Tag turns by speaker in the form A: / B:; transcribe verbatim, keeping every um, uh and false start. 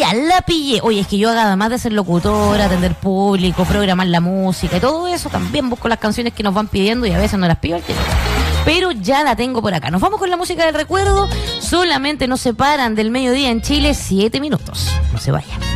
A: ya, la pillé. Oye, es que yo además de ser locutora, atender público, programar la música y todo eso, también busco las canciones que nos van pidiendo y a veces no las pido al tiempo. Pero ya la tengo por acá. Nos vamos con la música del recuerdo. Solamente nos separan del mediodía en Chile siete minutos. No se vayan.